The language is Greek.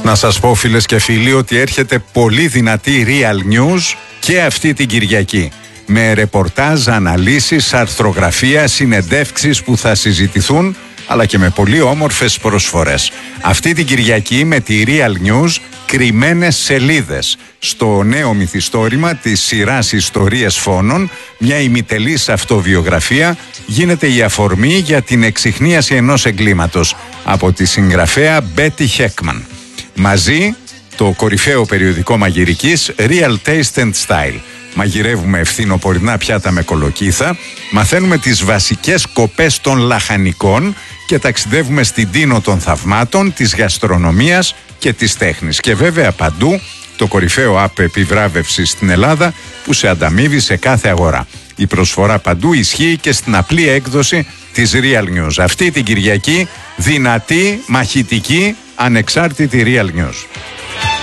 Να σας πω, φίλες και φίλοι, ότι έρχεται πολύ δυνατή Real News και αυτή την Κυριακή. Με ρεπορτάζ, αναλύσεις, αρθρογραφία, συνεντεύξεις που θα συζητηθούν, αλλά και με πολύ όμορφες προσφορές. Αυτή την Κυριακή με τη Real News, κρυμμένες σελίδες. Στο νέο μυθιστόρημα της σειράς Ιστορίες Φόνων, μια ημιτελής αυτοβιογραφία, γίνεται η αφορμή για την εξιχνίαση ενός εγκλήματος από τη συγγραφέα Μπέτι Χέκμαν. Μαζί το κορυφαίο περιοδικό μαγειρικής Real Taste and Style. Μαγειρεύουμε ευθυνοπορεινά πιάτα με κολοκύθα, μαθαίνουμε τις βασικές κοπές των λαχανικών και ταξιδεύουμε στην τίνο των θαυμάτων, της γαστρονομίας και της τέχνης. Και βέβαια παντού το κορυφαίο app επιβράβευσης στην Ελλάδα που σε ανταμείβει σε κάθε αγορά. Η προσφορά παντού ισχύει και στην απλή έκδοση της Real News. Αυτή την Κυριακή δυνατή, μαχητική, ανεξάρτητη Real News.